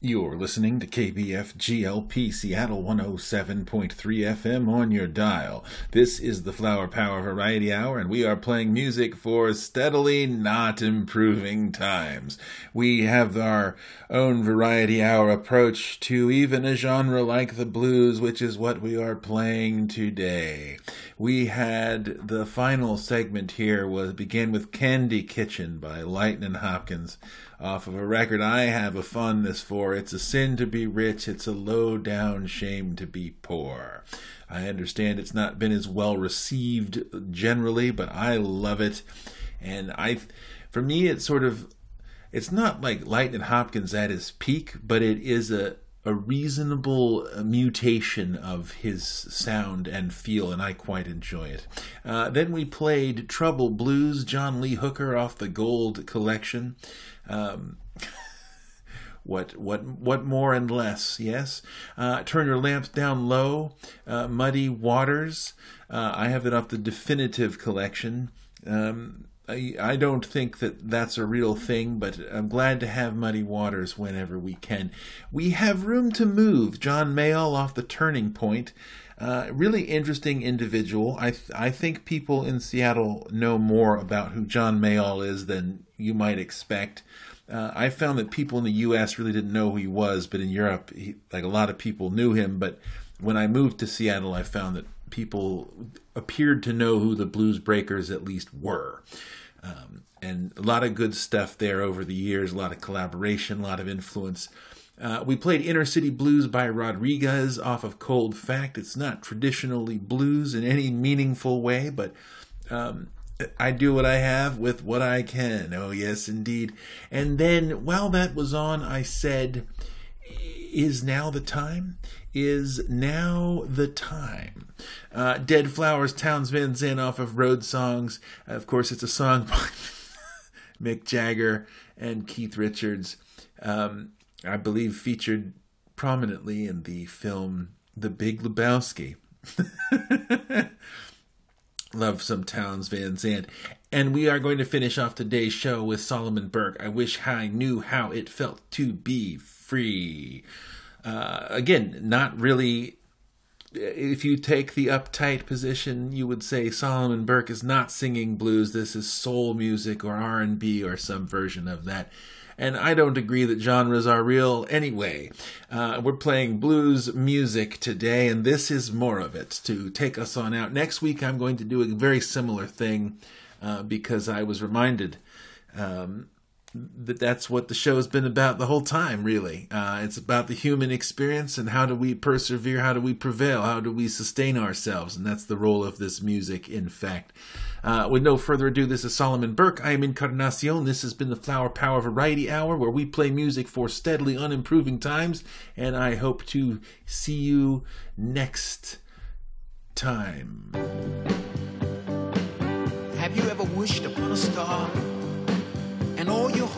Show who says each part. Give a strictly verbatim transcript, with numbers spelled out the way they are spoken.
Speaker 1: You're listening to K B F G L P Seattle one oh seven point three F M on your dial. This is the Flower Power Variety Hour, and we are playing music for steadily not improving times. We have our own Variety Hour approach to even a genre like the blues, which is what we are playing today. We had the final segment here was began with Candy Kitchen by Lightnin' Hopkins, off of a record I have a fondness for. It's a sin to be rich, it's a low-down shame to be poor. I understand it's not been as well received generally, but I love it. And I, for me, it's sort of, it's not like Lightnin' Hopkins at his peak, but it is a, a reasonable mutation of his sound and feel, and I quite enjoy it. Uh, then we played Trouble Blues, John Lee Hooker off the Gold Collection. Um, what what what more and less, yes? Uh, Turn Your Lamps Down Low, uh, Muddy Waters. Uh, I have it off the Definitive Collection. Um, I, I don't think that that's a real thing, but I'm glad to have Muddy Waters whenever we can. We have Room to Move, John Mayall off the Turning Point. Uh, really interesting individual. I th- I think people in Seattle know more about who John Mayall is than you might expect. Uh, I found that people in the U S really didn't know who he was, but in Europe, he, like a lot of people knew him. But when I moved to Seattle, I found that people appeared to know who the Blues Breakers at least were. Um, and a lot of good stuff there over the years, a lot of collaboration, a lot of influence. Uh, we played Inner City Blues by Rodriguez off of Cold Fact. It's not traditionally blues in any meaningful way, but um, I do what I have with what I can. Oh, yes, indeed. And then while that was on, I said, is now the time? Is now the time? Uh, Dead Flowers, Townes Van Zandt off of Road Songs. Of course, it's a song by Mick Jagger and Keith Richards. Um, I believe featured prominently in the film The Big Lebowski. Love some Townes Van Zandt. And we are going to finish off today's show with Solomon Burke. I wish I knew how it felt to be free. Uh, again, not really. If you take the uptight position, you would say Solomon Burke is not singing blues. This is soul music or R and B or some version of that. And I don't agree that genres are real anyway. Uh, we're playing blues music today, and this is more of it to take us on out. Next week, I'm going to do a very similar thing uh, because I was reminded um, that that's what the show's been about the whole time, really. Uh, it's about the human experience and how do we persevere, how do we prevail, how do we sustain ourselves, and that's the role of this music, in fact. Uh, with no further ado, this is Solomon Burke. I am Encarnacion. This has been the Flower Power Variety Hour, where we play music for steadily unimproving times, and I hope to see you next time.
Speaker 2: Have you ever wished upon a star and all your